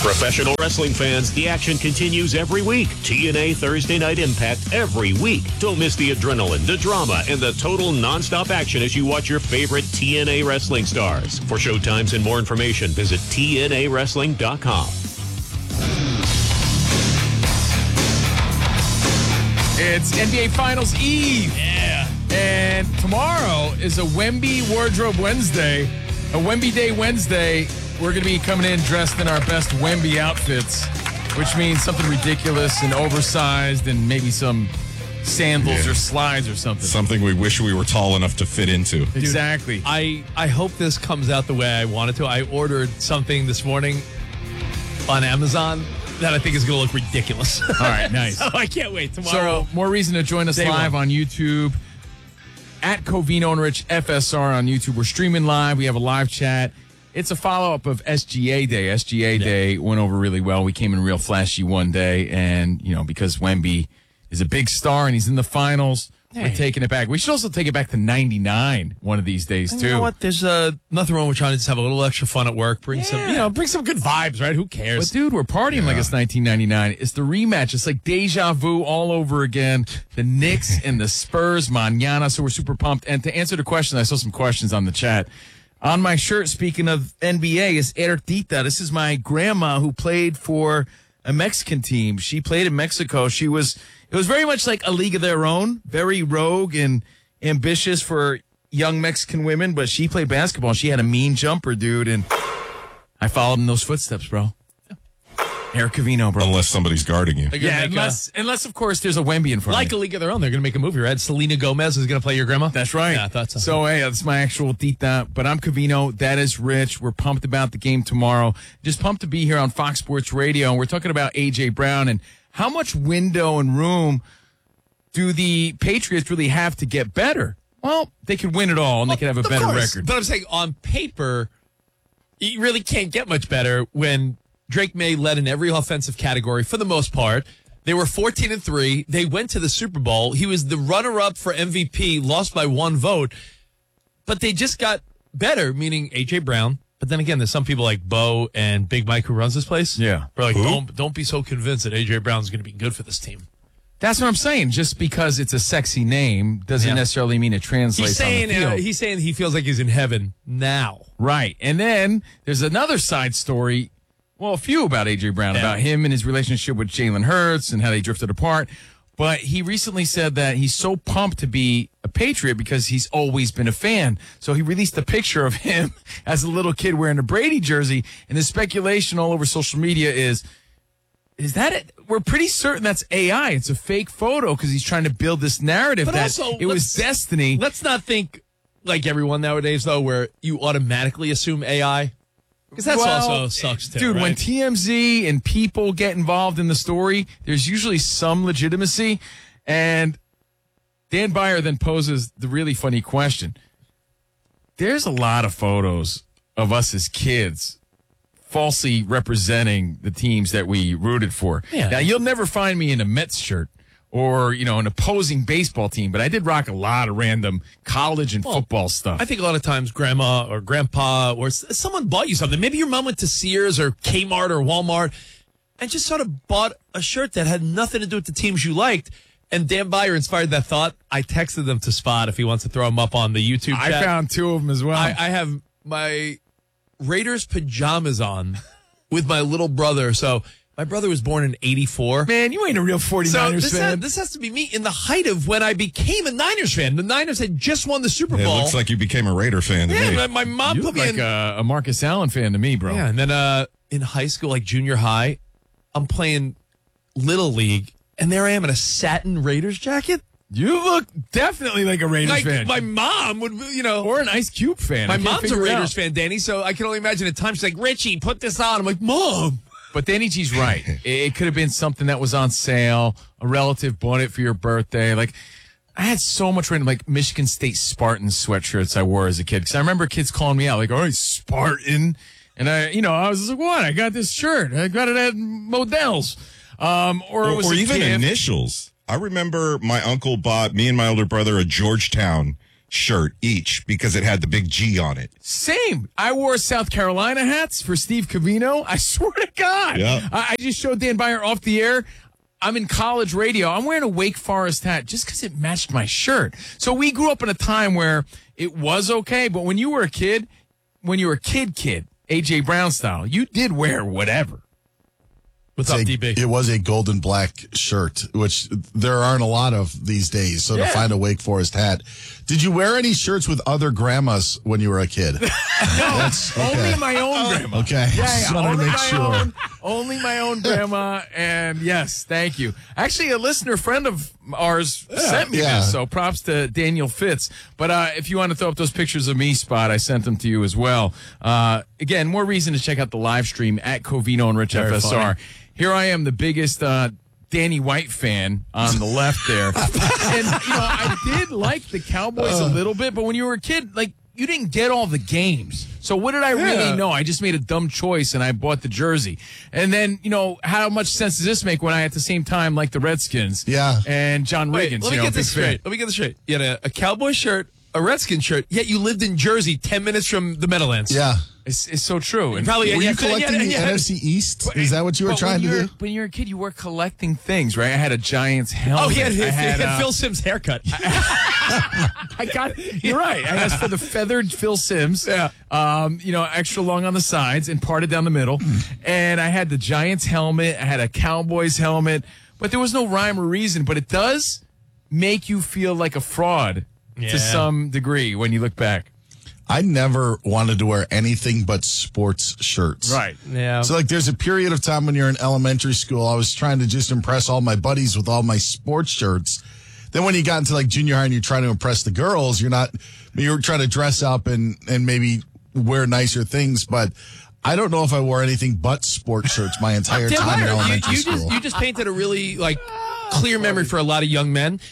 Professional wrestling fans, the action continues every week. TNA Thursday Night Impact every week. Don't miss the adrenaline, the drama, and the total nonstop action as you watch your favorite TNA wrestling stars. For showtimes and more information, visit TNAWrestling.com. It's NBA Finals Eve. Yeah. And tomorrow is a Wemby Wardrobe Wednesday, a Wemby Day Wednesday. We're going to be coming in dressed in our best Wemby outfits, which means something ridiculous and oversized and maybe some sandals or slides or something. Something we wish we were tall enough to fit into. Exactly. I hope this comes out the way I want it to. I ordered something this morning on Amazon that I think is going to look ridiculous. All right, nice. So I can't wait tomorrow. So more reason to join us live on YouTube. At Covino and Rich FSR on YouTube. We're streaming live. We have a live chat. It's a follow-up of SGA Day. SGA Day went over really well. We came in real flashy one day, and, you know, because Wemby is a big star and he's in the finals, we're taking it back. We should also take it back to 99 one of these days, too. You know what? There's nothing wrong with trying to just have a little extra fun at work. Bring some good vibes, right? Who cares? But, dude, we're partying like it's 1999. It's the rematch. It's like deja vu all over again. The Knicks and the Spurs, mañana, so we're super pumped. And to answer the question, I saw some questions on the chat. On my shirt, speaking of NBA, is Ertita. This is my grandma who played for a Mexican team. She played in Mexico. It was very much like a league of their own, very rogue and ambitious for young Mexican women, but she played basketball. She had a mean jumper, dude, and I followed in those footsteps, bro. Eric Covino, bro. Unless somebody's guarding you. Yeah, unless, of course, there's a Wemby in front like of me. a league of their own. They're going to make a movie, right? Selena Gomez is going to play your grandma? That's right. Yeah, I thought so. So, hey, that's my actual tita. But I'm Covino. That is Rich. We're pumped about the game tomorrow. Just pumped to be here on Fox Sports Radio. And we're talking about A.J. Brown and how much window and room do the Patriots really have to get better? Well, they could win it all, and they could have a better record. But I'm saying on paper, you really can't get much better when Drake May led in every offensive category for the most part. They were 14-3. They went to the Super Bowl. He was the runner-up for MVP, lost by 1 vote. But they just got better, meaning A.J. Brown. But then again, there's some people like Bo and Big Mike who runs this place. Yeah. They're like, don't be so convinced that A.J. Brown's going to be good for this team. That's what I'm saying. Just because it's a sexy name doesn't necessarily mean it translates on the field. He's saying he feels like he's in heaven now. Right. And then there's another side story. Well, a few about A.J. Brown, about him and his relationship with Jalen Hurts and how they drifted apart. But he recently said that he's so pumped to be a Patriot because he's always been a fan. So he released a picture of him as a little kid wearing a Brady jersey. And the speculation all over social media is that it? We're pretty certain that's AI. It's a fake photo because he's trying to build this narrative but that also, it was destiny. Let's not think like everyone nowadays, though, where you automatically assume AI. Because that's also sucks, too, dude, right? when TMZ and people get involved in the story, there's usually some legitimacy. And Dan Byer then poses the really funny question. There's a lot of photos of us as kids falsely representing the teams that we rooted for. Yeah. Now, you'll never find me in a Mets shirt or, you know, an opposing baseball team, but I did rock a lot of random college and football stuff. I think a lot of times grandma or grandpa or someone bought you something. Maybe your mom went to Sears or Kmart or Walmart and just sort of bought a shirt that had nothing to do with the teams you liked. And Dan Byer inspired that thought. I texted them to Spot if he wants to throw them up on the YouTube chat. I found 2 of them as well. I have my Raiders pajamas on with my little brother. So my brother was born in 84. Man, you ain't a real 49ers fan. This has to be me in the height of when I became a Niners fan. The Niners had just won the Super Bowl. It looks like you became a Raider fan to me. My mom you put look me like in. a Marcus Allen fan to me, bro. Yeah, and then in high school, like junior high, I'm playing Little League, and there I am in a satin Raiders jacket. You look definitely like a Raiders fan. My mom would, or an Ice Cube fan. My mom's a Raiders fan, Danny, so I can only imagine at times she's like, Richie, put this on. I'm like, Mom. But Danny G's right. It could have been something that was on sale. A relative bought it for your birthday. Like, I had so much random, like, Michigan State Spartan sweatshirts I wore as a kid. Because I remember kids calling me out, like, all right, Spartan. And I was like, what? I got this shirt. I got it at Modell's. Or even gift. initials. I remember my uncle bought me and my older brother a Georgetown shirt each because it had the big G on it. Same. I wore South Carolina hats for Steve Covino. I swear to God. Yeah. I just showed Dan Byer off the air. I'm in college radio. I'm wearing a Wake Forest hat just because it matched my shirt. So we grew up in a time where it was okay, but when you were a kid, A.J. Brown style, you did wear whatever. What's up, DB? It was a golden black shirt, which there aren't a lot of these days. So to find a Wake Forest hat. Did you wear any shirts with other grandmas when you were a kid? Only my own grandma. Okay. Just wanted to make sure. Only my own grandma. And yes, thank you. Actually, a listener friend of ours sent me this, so props to Daniel Fitz. But if you want to throw up those pictures of me, Spot, I sent them to you as well. Again, more reason to check out the live stream at Covino and Rich Very FSR. funny. Here I am, the biggest Danny White fan on the left there. And, I did like the Cowboys a little bit, but when you were a kid, like, you didn't get all the games. So what did I really know? I just made a dumb choice and I bought the jersey. And then, how much sense does this make when I at the same time like the Redskins? Yeah. And John Riggins, Let me get this straight. You had a Cowboy shirt, a Redskins shirt, yet you lived in Jersey 10 minutes from the Meadowlands. Yeah. It's so true. And Probably Were you collecting the NFC East? Is that what you were trying to do? When you're a kid, you were collecting things, right? I had a Giants helmet. Oh, he had I Phil Simms' haircut. I got it. You're right. I asked for the feathered Phil Simms. Yeah. Extra long on the sides and parted down the middle. And I had the Giants helmet. I had a Cowboys helmet. But there was no rhyme or reason. But it does make you feel like a fraud to some degree when you look back. I never wanted to wear anything but sports shirts. Right. Yeah. So, there's a period of time when you're in elementary school, I was trying to just impress all my buddies with all my sports shirts. Then when you got into, junior high and you're trying to impress the girls, you're trying to dress up and maybe wear nicer things. But I don't know if I wore anything but sports shirts my entire time in elementary school. You just painted a really, clear memory for a lot of young men.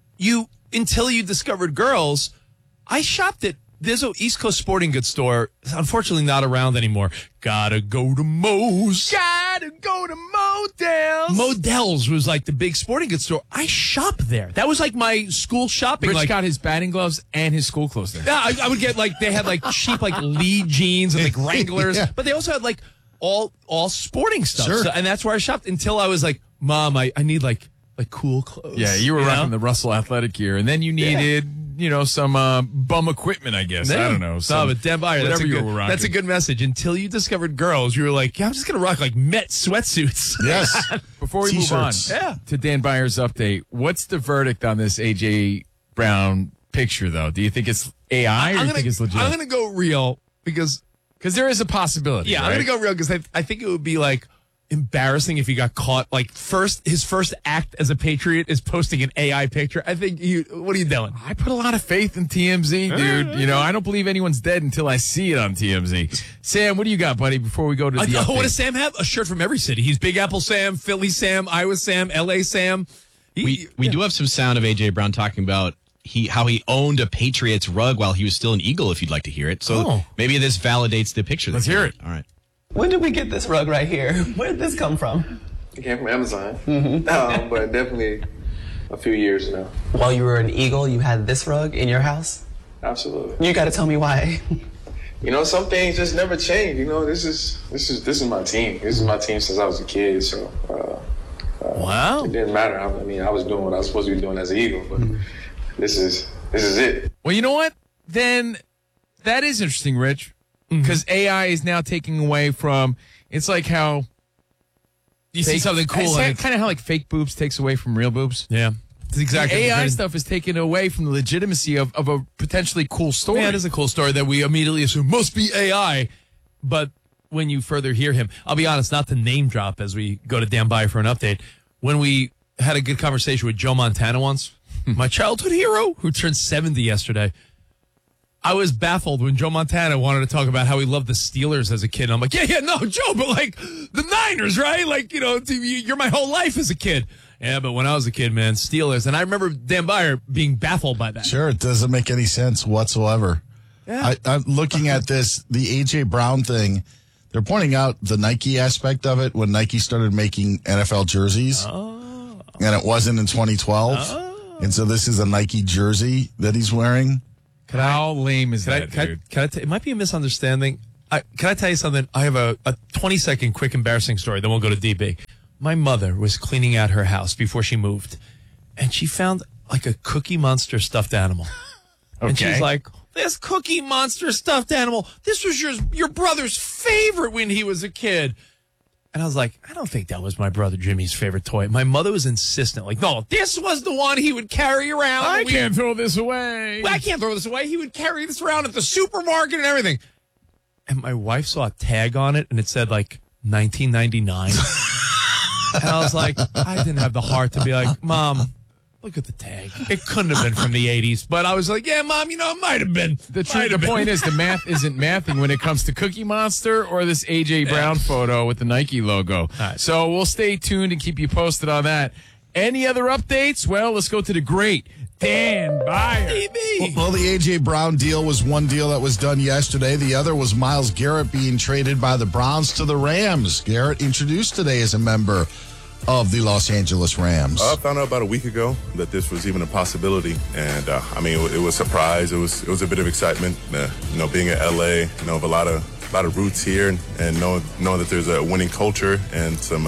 Until you discovered girls, I shopped at there's an East Coast sporting goods store. It's unfortunately not around anymore. Gotta go to Moe's. Gotta go to Modell's. Modell's was the big sporting goods store. I shopped there. That was my school shopping. Rich got his batting gloves and his school clothes there. Yeah, I would get they had cheap Lee jeans and Wranglers, but they also had all sporting stuff. Sure. So, and that's where I shopped until I was like, Mom, I need cool clothes. Yeah, you were rocking the Russell athletic gear, and then you needed some bum equipment, I guess. I don't know. But Dan Byer, that's a good message. Until you discovered girls, you were like, I'm just going to rock Met sweatsuits. Yes. Before we move on to Dan Byer's update, what's the verdict on this A.J. Brown picture, though? Do you think it's AI or do you think it's legit? I'm going to go real because there is a possibility. Yeah, right? I'm going to go real because I think it would be embarrassing if he got caught. His first act as a Patriot is posting an AI picture. I think what are you doing? I put a lot of faith in TMZ, dude. I don't believe anyone's dead until I see it on TMZ. Sam, what do you got, buddy, before we go to the update? What does Sam have? A shirt from every city. He's Big Apple Sam, Philly Sam, Iowa Sam, LA Sam. We do have some sound of A.J. Brown talking about how he owned a Patriots rug while he was still an Eagle, if you'd like to hear it. So maybe this validates the picture. Let's hear it. All right. When did we get this rug right here? Where did this come from? It came from Amazon, but definitely a few years now. While you were an Eagle, you had this rug in your house? Absolutely. You got to tell me why. Some things just never change. This is my team. This is my team since I was a kid. So, wow, it didn't matter. I was doing what I was supposed to be doing as an Eagle, but this is it. Well, you know what? Then that is interesting, Rich. Because AI is now taking away from, it's like how you see something cool. It's kind of how fake boobs takes away from real boobs. Yeah. It's exactly. The AI stuff is taken away from the legitimacy of a potentially cool story. Yeah, it is a cool story that we immediately assume must be AI. But when you further hear him, I'll be honest, not to name drop as we go to Dan Byer for an update. When we had a good conversation with Joe Montana once, my childhood hero who turned 70 yesterday, I was baffled when Joe Montana wanted to talk about how he loved the Steelers as a kid. And I'm like, no, Joe, but the Niners, right? You're my whole life as a kid. Yeah, but when I was a kid, man, Steelers. And I remember Dan Byer being baffled by that. Sure, it doesn't make any sense whatsoever. Yeah. I'm looking at this, the A.J. Brown thing. They're pointing out the Nike aspect of it when Nike started making NFL jerseys. Oh. And it wasn't in 2012. Oh. And so this is a Nike jersey that he's wearing. How lame is that, dude? It might be a misunderstanding. Can I tell you something? I have a 20-second quick embarrassing story. Then we'll go to DB. My mother was cleaning out her house before she moved, and she found like a Cookie Monster stuffed animal. And she's like, this Cookie Monster stuffed animal, this was your brother's favorite when he was a kid. And I was like, I don't think that was my brother Jimmy's favorite toy. My mother was insistent, like, no, this was the one he would carry around. I can't throw this away. I can't throw this away. He would carry this around at the supermarket and everything. And my wife saw a tag on it, and it said, like, 1999. And I was like, I didn't have the heart to be like, Mom, look at the tag. It couldn't have been from the 80s. But I was like, yeah, Mom, it might have been. The point is, the math isn't mathing when it comes to Cookie Monster or this A.J. Brown photo with the Nike logo. Right. So we'll stay tuned and keep you posted on that. Any other updates? Well, let's go to the great Dan Byer. Well, the A.J. Brown deal was one deal that was done yesterday. The other was Myles Garrett being traded by the Browns to the Rams. Garrett introduced today as a member of the Los Angeles Rams. I found out about a week ago that this was even a possibility, and it was a surprise. It was a bit of excitement. Being in LA, of a lot of roots here, and knowing that there's a winning culture and some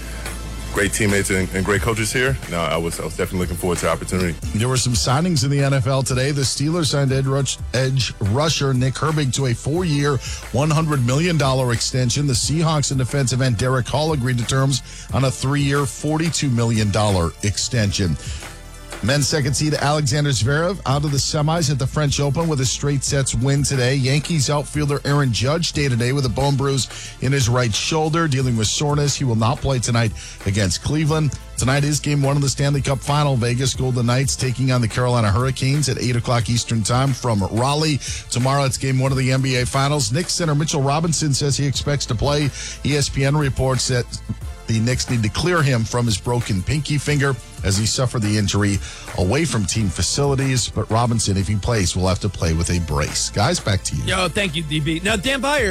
great teammates and great coaches here. Now, I was definitely looking forward to the opportunity. There were some signings in the NFL today. The Steelers signed edge rusher Nick Herbig to a 4-year, $100 million extension. The Seahawks and defensive end Derek Hall agreed to terms on a 3-year, $42 million extension. Men's second seed Alexander Zverev out of the semis at the French Open with a straight sets win today. Yankees outfielder Aaron Judge day today with a bone bruise in his right shoulder, dealing with soreness. He will not play tonight against Cleveland. Tonight is game 1 of the Stanley Cup Final. Vegas Golden Knights taking on the Carolina Hurricanes at 8 o'clock Eastern Time from Raleigh. Tomorrow it's game 1 of the NBA Finals. Knicks center Mitchell Robinson says he expects to play. ESPN reports that the Knicks need to clear him from his broken pinky finger as he suffered the injury away from team facilities. But Robinson, if he plays, will have to play with a brace. Guys, back to you. Yo, thank you, DB. Now,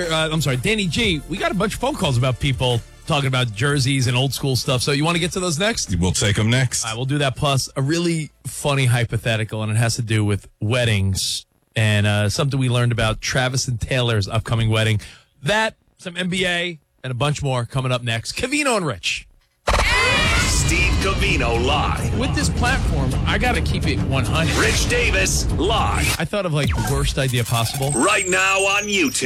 Danny G, we got a bunch of phone calls about people talking about jerseys and old school stuff. So you want to get to those next? We'll take them next. All right, we'll do that. Plus a really funny hypothetical, and it has to do with weddings and something we learned about Travis and Taylor's upcoming wedding. That, some NBA, and a bunch more coming up next. Covino and Rich. Steve Covino live. With this platform, I got to keep it 100. Rich Davis live. I thought of like the worst idea possible. Right now on YouTube.